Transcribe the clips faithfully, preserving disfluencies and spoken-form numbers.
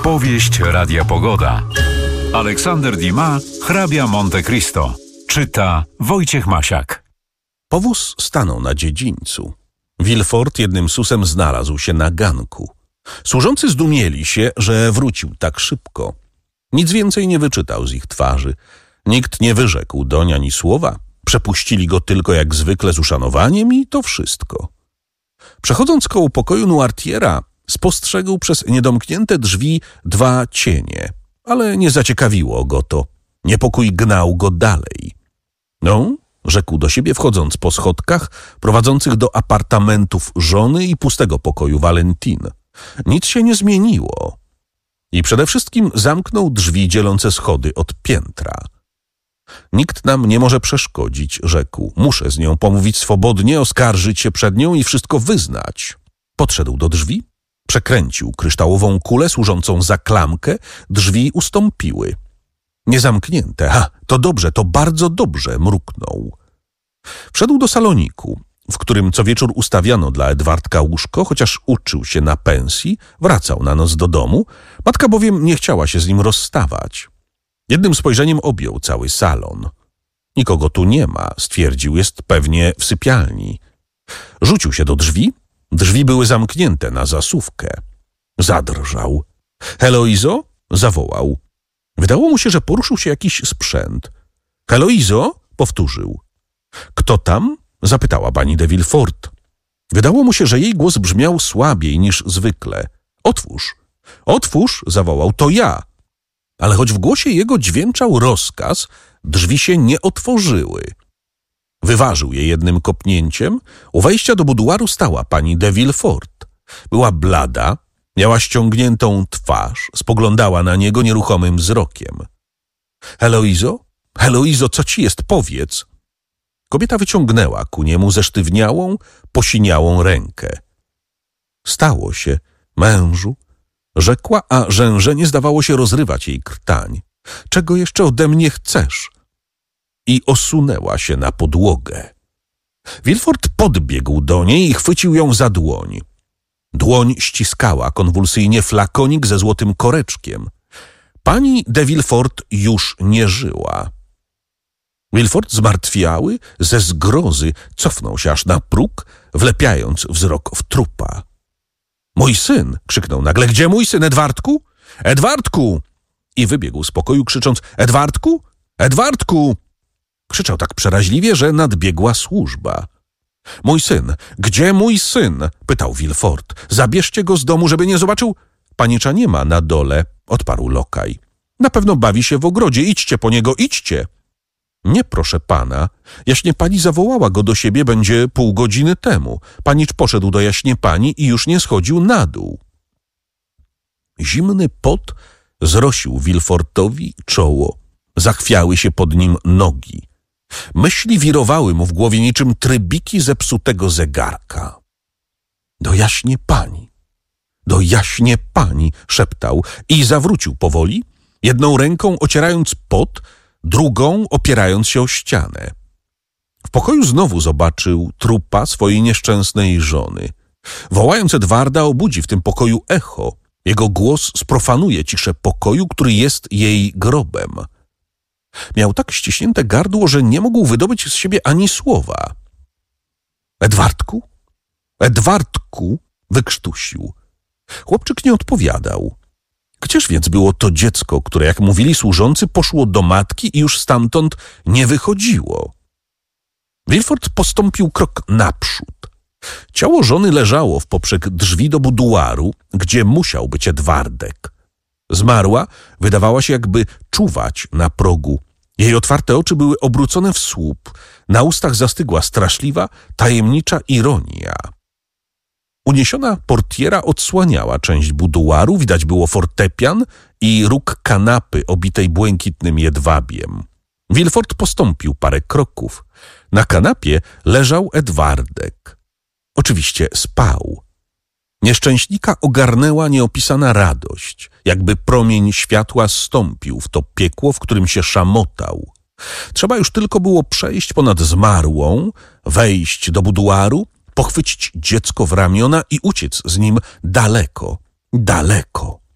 Powieść Radia Pogoda. Aleksander Dumas, Hrabia Monte Cristo. Czyta Wojciech Masiak. Powóz stanął na dziedzińcu. Villefort jednym susem znalazł się na ganku. Służący zdumieli się, że wrócił tak szybko. Nic więcej nie wyczytał z ich twarzy. Nikt nie wyrzekł doń ani słowa. Przepuścili go tylko jak zwykle z uszanowaniem i to wszystko. Przechodząc koło pokoju Noirtiera, spostrzegł przez niedomknięte drzwi dwa cienie, ale nie zaciekawiło go to. Niepokój gnał go dalej. No, rzekł do siebie, wchodząc po schodkach prowadzących do apartamentów żony i pustego pokoju Valentine. Nic się nie zmieniło. I przede wszystkim zamknął drzwi dzielące schody od piętra. Nikt nam nie może przeszkodzić, rzekł. Muszę z nią pomówić swobodnie, oskarżyć się przed nią i wszystko wyznać. Podszedł do drzwi, przekręcił kryształową kulę służącą za klamkę, drzwi ustąpiły. Niezamknięte. Ha, to dobrze, to bardzo dobrze, mruknął. Wszedł do saloniku, w którym co wieczór ustawiano dla Edwardka łóżko, chociaż uczył się na pensji, wracał na noc do domu, matka bowiem nie chciała się z nim rozstawać. Jednym spojrzeniem objął cały salon. Nikogo tu nie ma, stwierdził, jest pewnie w sypialni. Rzucił się do drzwi, drzwi były zamknięte na zasówkę. Zadrżał. Heloizo? Zawołał. Wydało mu się, że poruszył się jakiś sprzęt. Heloizo? Powtórzył. Kto tam? Zapytała pani de Villefort. Wydało mu się, że jej głos brzmiał słabiej niż zwykle. Otwórz! Otwórz! Zawołał. To ja! Ale choć w głosie jego dźwięczał rozkaz, drzwi się nie otworzyły. Wyważył je jednym kopnięciem. U wejścia do buduaru stała pani de Villefort. Była blada, miała ściągniętą twarz, spoglądała na niego nieruchomym wzrokiem. Heloizo? Heloizo, co ci jest? Powiedz. Kobieta wyciągnęła ku niemu zesztywniałą, posiniałą rękę. Stało się, mężu, rzekła, a rzężenie zdawało się rozrywać jej krtań. Czego jeszcze ode mnie chcesz? I osunęła się na podłogę. Villefort podbiegł do niej i chwycił ją za dłoń. Dłoń ściskała konwulsyjnie flakonik ze złotym koreczkiem. Pani de Villefort już nie żyła. Villefort zmartwiały, ze zgrozy cofnął się aż na próg, wlepiając wzrok w trupa. Mój syn! Krzyknął nagle. Gdzie mój syn, Edwardku? Edwardku! I wybiegł z pokoju, krzycząc. Edwardku? Edwardku! Krzyczał tak przeraźliwie, że nadbiegła służba. Mój syn! Gdzie mój syn? Pytał Villefort. Zabierzcie go z domu, żeby nie zobaczył. Panicza nie ma na dole, odparł lokaj. Na pewno bawi się w ogrodzie. Idźcie po niego, idźcie! Nie, proszę pana. Jaśnie pani zawołała go do siebie będzie pół godziny temu. Panicz poszedł do jaśnie pani i już nie schodził na dół. Zimny pot zrosił Villefortowi czoło. Zachwiały się pod nim nogi. Myśli wirowały mu w głowie niczym trybiki zepsutego zegarka. Do jaśnie pani, do jaśnie pani, szeptał i zawrócił powoli, jedną ręką ocierając pot, drugą opierając się o ścianę. W pokoju znowu zobaczył trupa swojej nieszczęsnej żony. Wołając Edwarda, obudzi w tym pokoju echo. Jego głos sprofanuje ciszę pokoju, który jest jej grobem. Miał tak ściśnięte gardło, że nie mógł wydobyć z siebie ani słowa. Edwardku? Edwardku? Wykrztusił. Chłopczyk nie odpowiadał. Gdzież więc było to dziecko, które, jak mówili służący, poszło do matki i już stamtąd nie wychodziło? Villefort postąpił krok naprzód. Ciało żony leżało w poprzek drzwi do buduaru, gdzie musiał być Edwardek. Zmarła, wydawała się jakby czuwać na progu. Jej otwarte oczy były obrócone w słup. Na ustach zastygła straszliwa, tajemnicza ironia. Uniesiona portiera odsłaniała część buduaru, widać było fortepian i róg kanapy obitej błękitnym jedwabiem. Villefort postąpił parę kroków. Na kanapie leżał Edwardek. Oczywiście spał. Nieszczęśnika ogarnęła nieopisana radość, jakby promień światła zstąpił w to piekło, w którym się szamotał. Trzeba już tylko było przejść ponad zmarłą, wejść do buduaru, pochwycić dziecko w ramiona i uciec z nim daleko, daleko.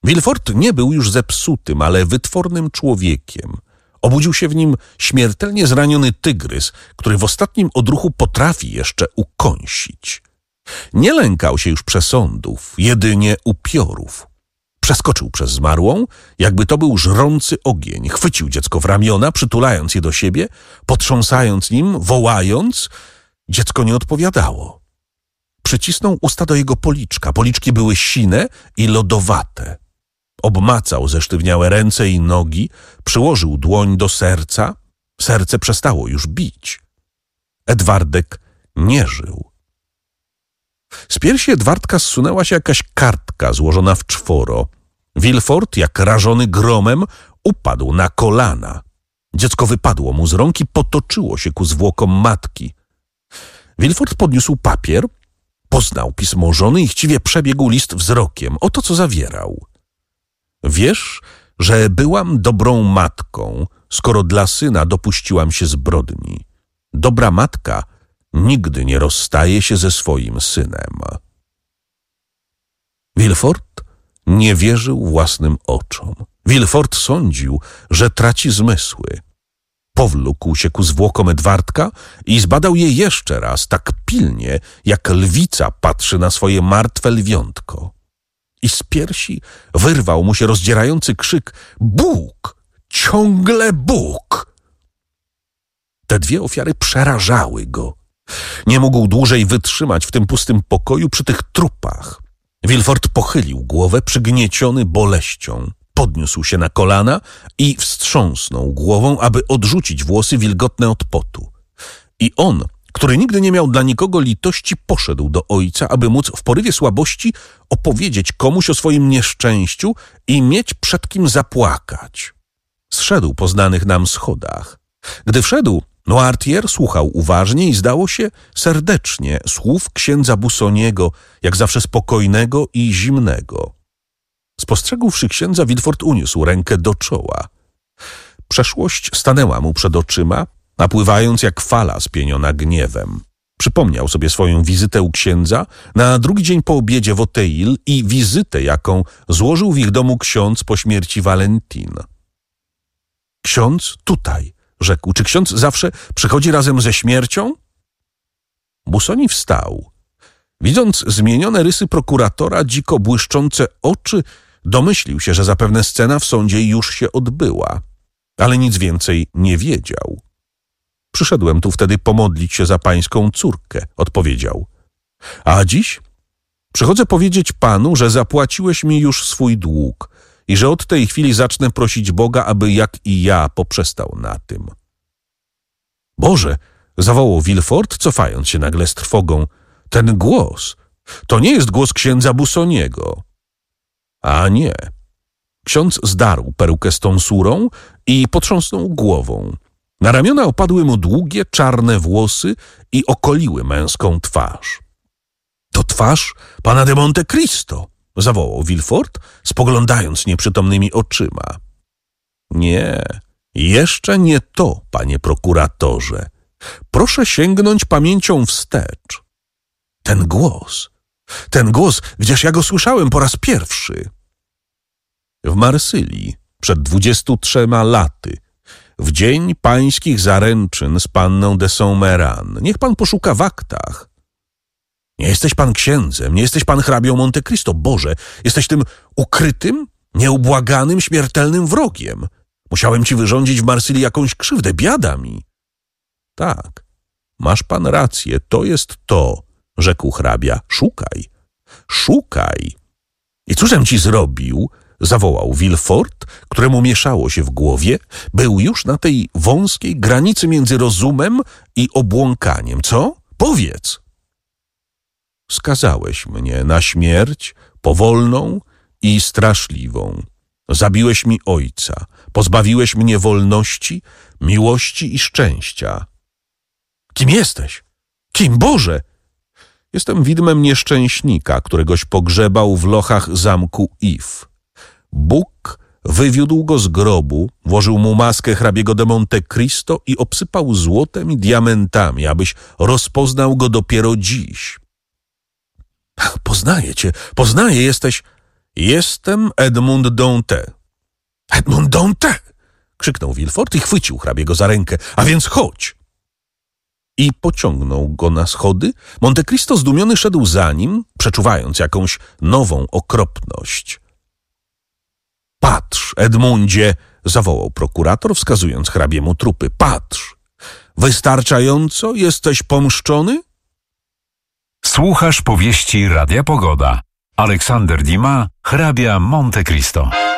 Villefort nie był już zepsutym, ale wytwornym człowiekiem. Obudził się w nim śmiertelnie zraniony tygrys, który w ostatnim odruchu potrafi jeszcze ukąsić. Nie lękał się już przesądów, jedynie upiorów. Przeskoczył przez zmarłą, jakby to był żrący ogień. Chwycił dziecko w ramiona, przytulając je do siebie, potrząsając nim, wołając. Dziecko nie odpowiadało. Przycisnął usta do jego policzka. Policzki były sine i lodowate. Obmacał zesztywniałe ręce i nogi, przyłożył dłoń do serca. Serce przestało już bić. Edwardek nie żył. Z piersi Edwardka zsunęła się jakaś kartka złożona w czworo. Villefort, jak rażony gromem, upadł na kolana. Dziecko wypadło mu z rąk i potoczyło się ku zwłokom matki. Villefort podniósł papier, poznał pismo żony i chciwie przebiegł list wzrokiem. Oto co zawierał. Wiesz, że byłam dobrą matką, skoro dla syna dopuściłam się zbrodni. Dobra matka nigdy nie rozstaje się ze swoim synem. Villefort nie wierzył własnym oczom. Villefort sądził, że traci zmysły. Powlókł się ku zwłokom Edwardka i zbadał je jeszcze raz, tak pilnie, jak lwica patrzy na swoje martwe lwiątko. I z piersi wyrwał mu się rozdzierający krzyk: Bóg! Ciągle Bóg! Te dwie ofiary przerażały go. Nie mógł dłużej wytrzymać w tym pustym pokoju przy tych trupach. Villefort pochylił głowę, przygnieciony boleścią. Podniósł się na kolana i wstrząsnął głową, aby odrzucić włosy wilgotne od potu. I on, który nigdy nie miał dla nikogo litości, poszedł do ojca, aby móc w porywie słabości opowiedzieć komuś o swoim nieszczęściu i mieć przed kim zapłakać. Zszedł po znanych nam schodach. Gdy wszedł, Noirtier słuchał uważnie i zdało się serdecznie słów księdza Bussoniego, jak zawsze spokojnego i zimnego. Spostrzegłszy księdza, Villefort uniósł rękę do czoła. Przeszłość stanęła mu przed oczyma, napływając jak fala spieniona gniewem. Przypomniał sobie swoją wizytę u księdza na drugi dzień po obiedzie w Auteuil i wizytę, jaką złożył w ich domu ksiądz po śmierci Valentine. Ksiądz tutaj, rzekł. Czy ksiądz zawsze przychodzi razem ze śmiercią? Bussoni wstał. Widząc zmienione rysy prokuratora, dziko błyszczące oczy, domyślił się, że zapewne scena w sądzie już się odbyła, ale nic więcej nie wiedział. Przyszedłem tu wtedy pomodlić się za pańską córkę, odpowiedział. A dziś przychodzę powiedzieć panu, że zapłaciłeś mi już swój dług i że od tej chwili zacznę prosić Boga, aby jak i ja poprzestał na tym. Boże, zawołał Villefort, cofając się nagle z trwogą. Ten głos, to nie jest głos księdza Bussoniego. A nie. Ksiądz zdarł perukę z tonsurą i potrząsnął głową. Na ramiona opadły mu długie, czarne włosy i okoliły męską twarz. To twarz pana de Monte Cristo, zawołał Villefort, spoglądając nieprzytomnymi oczyma. Nie, jeszcze nie to, panie prokuratorze. Proszę sięgnąć pamięcią wstecz. Ten głos, ten głos, gdzież ja go słyszałem po raz pierwszy. W Marsylii, przed dwudziestu trzema laty, w dzień pańskich zaręczyn z panną de Saint-Méran. Niech pan poszuka w aktach. Nie jesteś pan księdzem, nie jesteś pan hrabią Monte Cristo. Boże, jesteś tym ukrytym, nieubłaganym, śmiertelnym wrogiem. Musiałem ci wyrządzić w Marsylii jakąś krzywdę, biada mi. Tak, masz pan rację, to jest to, rzekł hrabia. Szukaj, szukaj. I cóżem ci zrobił? Zawołał Villefort, któremu mieszało się w głowie. Był już na tej wąskiej granicy między rozumem i obłąkaniem. Co? Powiedz. Skazałeś mnie na śmierć powolną i straszliwą. Zabiłeś mi ojca, pozbawiłeś mnie wolności, miłości i szczęścia. Kim jesteś? Kim, Boże? Jestem widmem nieszczęśnika, któregoś pogrzebał w lochach zamku If. Bóg wywiódł go z grobu, włożył mu maskę hrabiego de Monte Cristo i obsypał złotem i diamentami, abyś rozpoznał go dopiero dziś. Ach, poznaję cię, poznaję, jesteś... Jestem Edmond Dantes. Edmond Dantes! Krzyknął Villefort i chwycił hrabiego za rękę. A więc chodź! I pociągnął go na schody. Monte Cristo zdumiony szedł za nim, przeczuwając jakąś nową okropność. Patrz, Edmundzie! Zawołał prokurator, wskazując hrabiemu trupy. Patrz! Wystarczająco? Jesteś pomszczony? Słuchasz powieści Radia Pogoda. Aleksander Dumas, hrabia Monte Cristo.